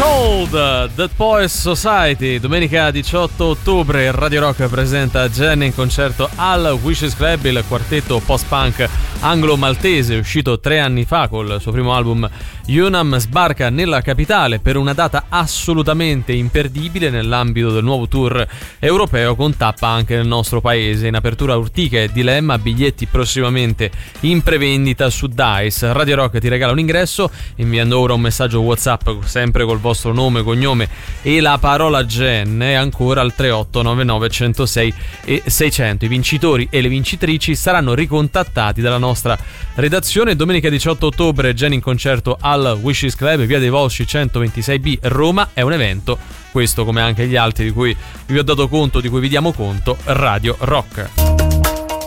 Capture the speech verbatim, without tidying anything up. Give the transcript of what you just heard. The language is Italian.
Cold, The Poets Society. Domenica diciotto ottobre Radio Rock presenta Jenny in concerto al Wishes Club, il quartetto post-punk anglo-maltese uscito tre anni fa col suo primo album Unam sbarca nella capitale per una data assolutamente imperdibile nell'ambito del nuovo tour europeo con tappa anche nel nostro paese. In apertura Urtica e Dilemma, biglietti prossimamente in prevendita su Dice. Radio Rock ti regala un ingresso inviando ora un messaggio WhatsApp sempre col vostro nome, cognome e la parola Gen e ancora al tre otto nove nove uno zero sei e seicento. I vincitori e le vincitrici saranno ricontattati dalla nostra redazione. Domenica diciotto ottobre Gen in concerto al Wishes Club, via dei Volsci centoventisei B, Roma. È un evento, questo come anche gli altri di cui vi ho dato conto, di cui vi diamo conto, Radio Rock.